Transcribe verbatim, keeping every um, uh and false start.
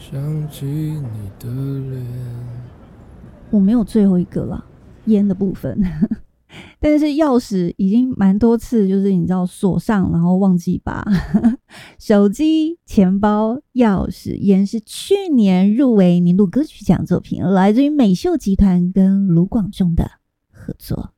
想起你的脸。 我没有最后一个啦，烟的部分。但是钥匙已经蛮多次，就是你知道锁上，然后忘记拔。手机、钱包、钥匙、烟是去年入围年度歌曲奖作品，来自于美秀集团跟卢广仲的合作。